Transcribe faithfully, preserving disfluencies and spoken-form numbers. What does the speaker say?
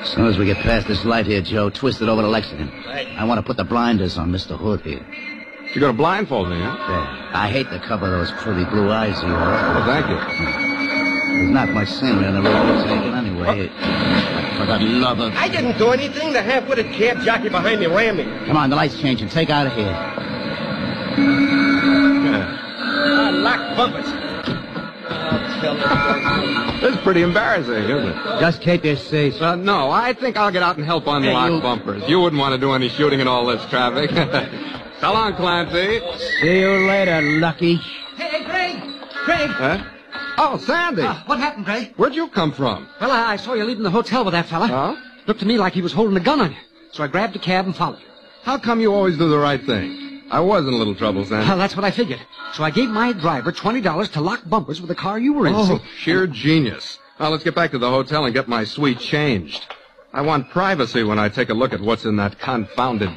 As soon as we get past this light here, Joe, twist it over to Lexington. Right. I want to put the blinders on Mister Hood here. You're going to blindfold me, huh? Yeah. I hate the cover of those pretty blue eyes of yours. Oh, thank you. There's not much scenery on the road we're taking anyway. For the love of... I didn't do anything. The half-witted cab jockey behind me ran me. Come on, the light's changing. Take out of here. Yeah. Ah, lock bumpers. I'll tell you. This is pretty embarrassing, isn't it? Just keep your seat. Uh, no, I think I'll get out and help unlock Hey, you- bumpers. You wouldn't want to do any shooting in all this traffic. So long, Clancy. See you later, Lucky. Hey, hey, Greg! Greg! Huh? Oh, Sandy. Uh, what happened, Greg? Where'd you come from? Well, I, I saw you leaving the hotel with that fella. Huh? Looked to me like he was holding a gun on you. So I grabbed a cab and followed you. How come you always do the right thing? I was in a little trouble, Sandy. Well, that's what I figured. So I gave my driver twenty dollars to lock bumpers with the car you were in. Oh, see? sheer genius. Now, let's get back to the hotel and get my suite changed. I want privacy when I take a look at what's in that confounded